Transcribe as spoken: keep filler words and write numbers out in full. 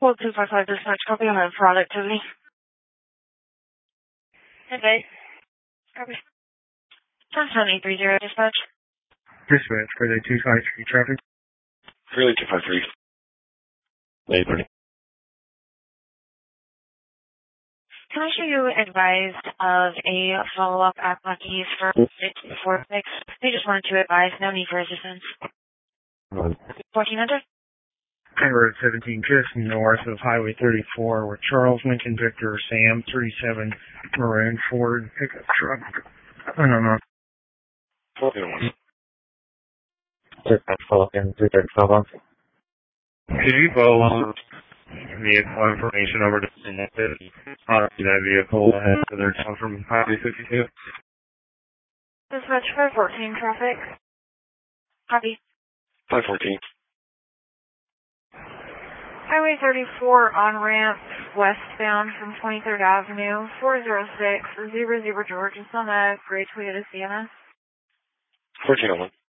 Well, two five five dispatch, copy on product activity. Okay. Copy. ten seven eight three zero dispatch. Dispatch, for the two five three traffic. Really two five three. eight thirty. Can I show you advised of a follow-up at Lucky's for four six? They just wanted to advise, no need for assistance. fourteen hundred? County Road seventeen, just north of Highway thirty-four, with Charles Lincoln Victor Sam thirty-seven maroon Ford pickup truck. I don't know. fourteen one. Dispatch, follow up in three thirty twelve on. Could you follow on vehicle information over to uh, that vehicle ahead of their town from Highway fifty-two? Dispatch five fourteen traffic. Copy. five fourteen. Highway thirty-four on ramp westbound from twenty-third Avenue, four zero six zero zero George is on a gray Toyota Sienna. fourteen oh one.